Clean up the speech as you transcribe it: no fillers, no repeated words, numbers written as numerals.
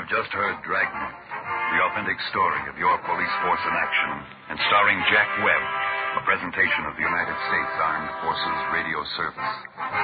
have just heard Dragnet, the authentic story of your police force in action, and starring Jack Webb, a presentation of the United States Armed Forces Radio Service.